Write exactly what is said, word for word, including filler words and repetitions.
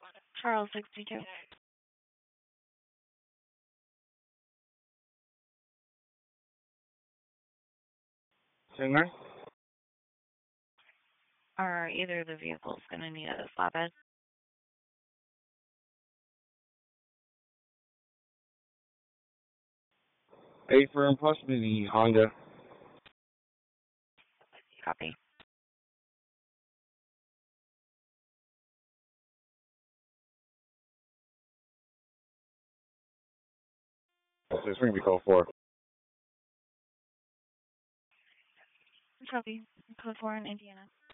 Charles sixty-two. Singer? Are either of the vehicles going to need a flatbed? A for possibly the Honda. Copy. So it's going to be code four. Copy. Code four in Indiana.